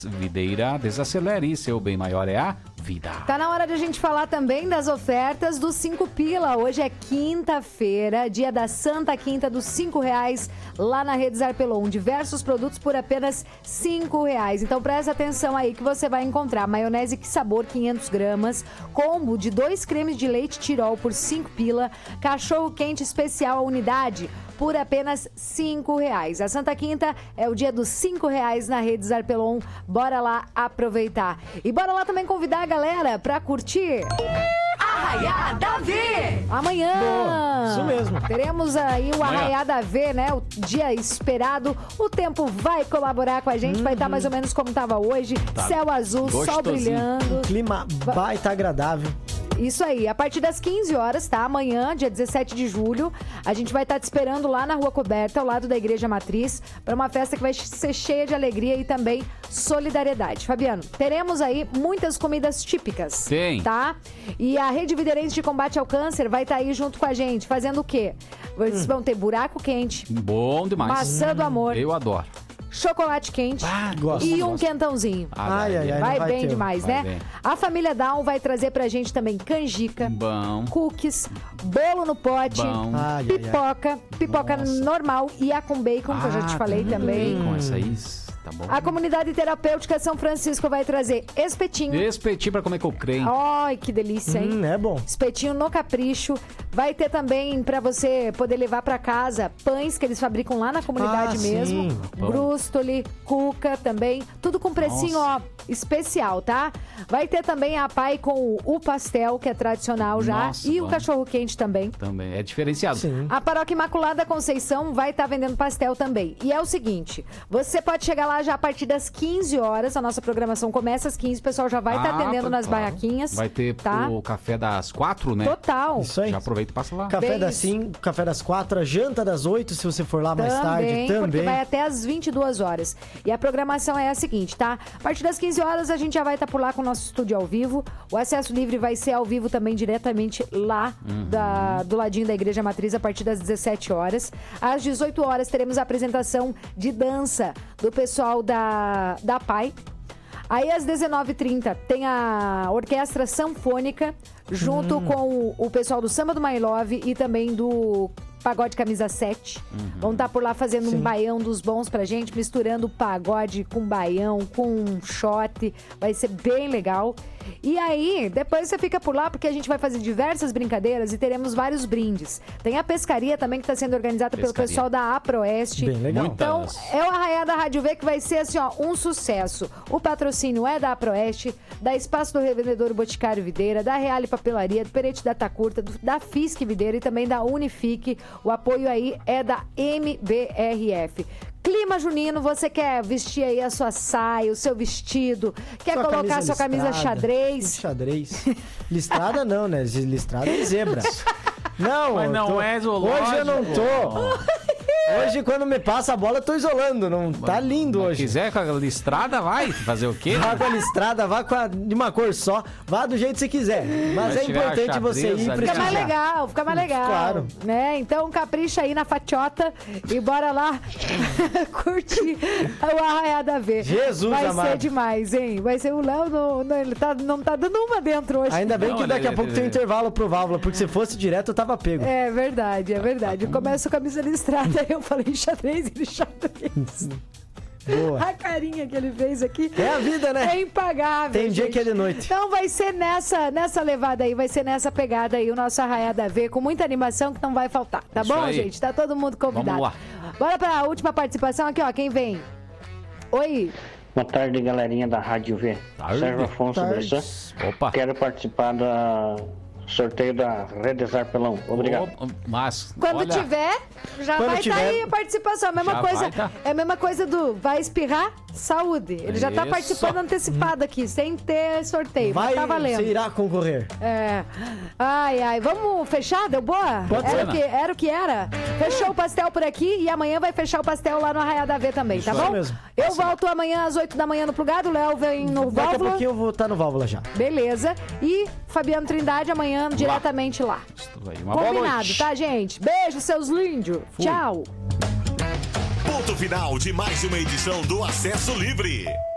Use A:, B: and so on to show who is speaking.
A: Videira, desacelere, seu bem maior é a vida.
B: Tá na hora de a gente falar também das ofertas dos 5 pila. Hoje é quinta-feira, dia da Santa Quinta dos R$5 lá na Rede Zarpelon. Diversos produtos por apenas R$5. Então presta atenção aí que você vai encontrar maionese Que Sabor 500 gramas, combo de 2 cremes de leite Tirol por 5 pila, cachorro quente especial a unidade por apenas R$5. A Santa Quinta é o dia dos R$5 na Rede Zarpelon. Bora lá aproveitar. E bora lá também convidar a galera pra curtir Arraiá da V. Amanhã.
C: Boa, isso mesmo.
B: Teremos aí o Arraiá da V, né? O dia esperado. O tempo vai colaborar com a gente. Vai estar mais ou menos como estava hoje.
A: Tá
B: Céu azul, sol brilhando.
C: Clima baita agradável.
B: Isso aí, a partir das 15 horas, tá? Amanhã, dia 17 de julho, a gente vai estar te esperando lá na Rua Coberta, ao lado da Igreja Matriz, para uma festa que vai ser cheia de alegria e também solidariedade. Fabiano, teremos aí muitas comidas típicas.
A: Tem.
B: Tá? E a Rede Viderense de Combate ao Câncer vai estar aí junto com a gente, fazendo o quê? Vocês vão ter buraco quente,
A: Bom demais.
B: maçã do amor,
A: Eu adoro.
B: chocolate quente
C: gosto,
B: e um
C: gosto.
B: quentãozinho.
C: Ai, ai, ai.
B: Vai
C: não
B: bem
C: ter.
B: demais,
A: Vai
B: né?
A: bem.
B: A família Down vai trazer pra gente também canjica,
A: Bom.
B: cookies, bolo no pote,
A: Bom.
C: Ai, ai, ai.
B: pipoca
A: Nossa.
B: normal e a com bacon, que eu já te falei também.
A: Com essa aí, tá bom.
B: A comunidade terapêutica São Francisco vai trazer espetinho.
A: Espetinho pra comer com creme.
B: Ai, que delícia, hein?
C: É bom.
B: Espetinho no capricho. Vai ter também pra você poder levar pra casa pães que eles fabricam lá na comunidade mesmo.
C: sim.
B: Brústoli, cuca também. Tudo com precinho, ó, especial, tá? Vai ter também a pai com o pastel, que é tradicional já.
A: Nossa,
B: e o
A: bom.
B: cachorro quente também.
A: Também. É diferenciado.
C: Sim.
B: A Paróquia Imaculada Conceição vai estar vendendo pastel também. E é o seguinte, você pode chegar lá já a partir das 15 horas. A nossa programação começa às 15. O pessoal já vai estar atendendo nas
A: claro.
B: barraquinhas.
A: Vai ter
B: tá?
A: o café das 4, né?
B: Total.
C: Isso aí.
A: Já aproveita e passa lá.
C: Café
B: Bem
C: das
B: isso.
C: 5, café das 4, a janta das 8, se você for lá mais tarde
B: Porque
C: também.
B: vai até às 22 horas. E a programação é a seguinte, tá? A partir das 15 horas a gente já vai estar por lá com o nosso estúdio ao vivo. O acesso livre vai ser ao vivo também diretamente lá do ladinho da Igreja Matriz a partir das 17 horas. Às 18 horas teremos a apresentação de dança do pessoal da PAI. Aí às 19h30 tem a Orquestra Sanfônica junto com o pessoal do Samba do My Love e também do Pagode Camisa 7. Vão estar por lá fazendo um baião dos bons pra gente, misturando pagode com baião, com shot. Vai ser bem legal. E aí, depois você fica por lá, porque a gente vai fazer diversas brincadeiras e teremos vários brindes. Tem a pescaria também, que está sendo organizada pelo
A: Pescaria.
B: pessoal da Aproeste.
C: Bem legal.
B: Então,
A: Muitas.
B: é o Arraiá da Rádio V que vai ser, assim, ó, um sucesso. O patrocínio é da Aproeste, da Espaço do Revendedor Boticário Videira, da Reale Papelaria, do Perete Data Curta, da Fisc Videira e também da Unifique. O apoio aí é da MBRF. Clima junino, você quer vestir aí a sua saia, o seu vestido, quer
C: Sua
B: colocar
C: camisa
B: sua camisa
C: listrada.
B: xadrez.
C: Xadrez. Listrada não, né? Listrada é zebra. Não,
A: Mas não é zoológico.
C: Hoje eu não tô. Hoje, quando me passa a bola, eu tô isolando. Não tá lindo
A: Se
C: hoje.
A: quiser com a listrada, vai fazer o quê?
C: Vá com a listrada, vá de uma cor só, vá do jeito que você quiser. Mas é
A: tiver a
C: importante você
A: xadrez
C: ir
A: ali.
B: Fica mais
C: prestigiar.
B: legal, fica mais legal.
C: Claro.
B: Né? Então capricha aí na fatiota e bora lá curtir o Arraiá da V.
C: Jesus
B: vai
C: amado.
B: ser demais, hein? Vai ser o Léo, ele não tá dando uma dentro hoje.
C: Ainda bem
A: Não,
C: que daqui a
A: ele-
C: pouco tem um intervalo pro válvula, porque se fosse direto eu tava pego.
B: É verdade, é verdade. Começa com a camisa listrada, aí eu falei xadrez, ele xadrez.
C: Boa.
B: A carinha que ele fez aqui
C: É a vida, né?
B: é impagável.
C: Tem dia
B: gente.
C: que é de noite.
B: Então vai ser nessa levada aí, vai ser nessa pegada aí, o nosso Arraiá da V, com muita animação que não vai faltar, tá
A: Isso
B: bom,
A: aí.
B: gente? Tá todo mundo convidado.
A: Vamos lá.
B: Bora pra última participação aqui, ó, quem vem? Oi,
D: Boa tarde, galerinha da Rádio V.
A: Tarde.
D: Sérgio Afonso
C: Tarde.
D: Bressan.
A: Opa.
D: Quero participar do sorteio da Rede Zarpelão. Obrigado.
A: Mas,
B: quando
A: olha,
B: tiver, já
C: Quando
B: vai estar
C: tiver,
B: aí a participação. A mesma
A: já
B: coisa,
A: vai tá.
B: é a mesma coisa do vai espirrar, saúde. Ele já tá
A: Isso.
B: participando antecipado aqui, sem ter sorteio.
C: Vai,
B: tá valendo.
C: você irá concorrer.
B: É. Ai, vamos fechar? Deu boa?
C: Pode
B: era,
C: ser.
B: era o que era? Fechou o pastel por aqui e amanhã vai fechar o pastel lá no Arraiá da V também, tá
C: Isso
B: bom?
C: aí mesmo.
B: Eu volto amanhã às 8 da manhã no Plugado, o Léo vem no
C: Daqui a
B: Válvula.
C: pouquinho eu vou estar no válvula já.
B: Beleza. E Fabiano Trindade amanhã diretamente lá.
A: Uma boa
B: Combinado,
A: noite.
B: tá, gente? Beijo, seus lindos. Tchau.
E: Ponto final de mais uma edição do Acesso Livre.